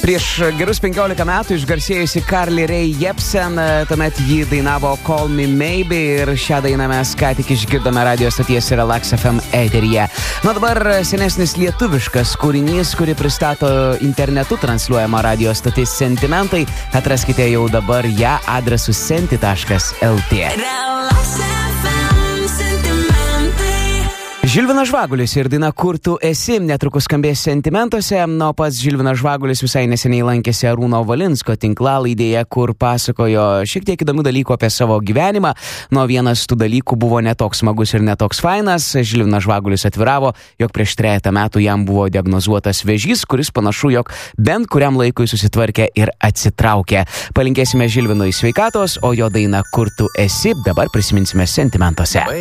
Prieš gerus 15 metų išgarsėjusi Carly Rae Jepsen, tuomet ji dainavo Call Me Maybe ir šią dainą mes ką tik išgirdome radio stoties Relax FM eteryje. Na dabar senesnis lietuviškas kūrinys, kurį pristato internetu transliuojama radio stotis Sentimentai. Atraskite jau dabar ją adresu senti.lt. Žilvinas Žvagulis ir daina Kur tu esi netrukus skambės Sentimentuose, o pats Žilvinas Žvagulis visai neseniai lankėsi Arūno Valinsko tinklalaidėje, kur pasakojo šiek tiek įdomių dalykų apie savo gyvenimą. Vienas tų dalykų buvo netoks smagus ir netoks fainas. Žilvinas Žvagulis atviravo, jog prieš 3 metų jam buvo diagnozuotas vėžys, kuris panašu, jog bent kuriam laikui susitvarkė ir atsitraukė. Palinkėsime Žilvinui sveikatos, o jo dainą Kur tu esi dabar prisiminsime Sentimentuose.